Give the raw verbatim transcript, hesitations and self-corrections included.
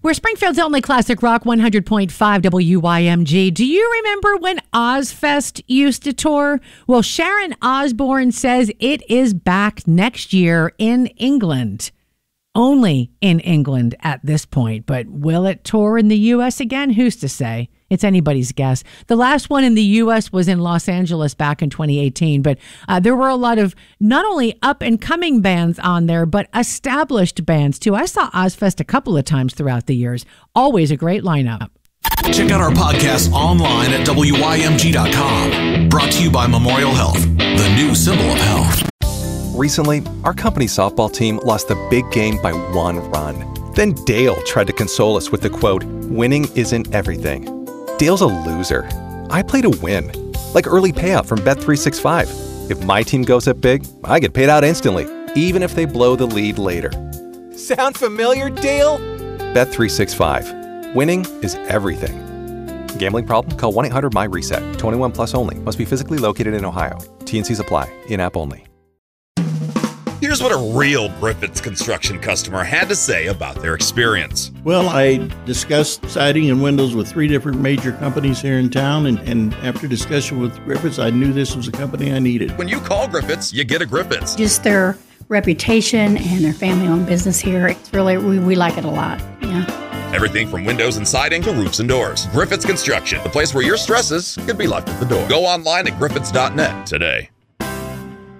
We're Springfield's only classic rock, one hundred point five W Y M G. Do you remember when Ozfest used to tour? Well, Sharon Osbourne says it is back next year in England. Only in England at this point, but will it tour in the U S again? Who's to say? It's anybody's guess. The last one in the U S was in Los Angeles back in twenty eighteen, but uh, there were a lot of not only up-and-coming bands on there, but established bands, too. I saw Ozfest a couple of times throughout the years. Always a great lineup. Check out our podcast online at W Y M G dot com. Brought to you by Memorial Health, the new symbol of health. Recently, our company softball team lost the big game by one run. Then Dale tried to console us with the quote, "Winning isn't everything." Dale's a loser. I play to win. Like early payout from Bet three sixty-five. If my team goes up big, I get paid out instantly, even if they blow the lead later. Sound familiar, Dale? Bet three sixty-five. Winning is everything. Gambling problem? Call one eight hundred M Y reset. twenty-one plus only. Must be physically located in Ohio. T and Cs apply. In-app only. Here's what a real Griffiths Construction customer had to say about their experience. Well, I discussed siding and windows with three different major companies here in town, and, and after discussion with Griffiths, I knew this was a company I needed. When you call Griffiths, you get a Griffiths. Just their reputation and their family-owned business here, it's really, we, we like it a lot, yeah. Everything from windows and siding to roofs and doors. Griffiths Construction, the place where your stresses could be left at the door. Go online at griffiths dot net today.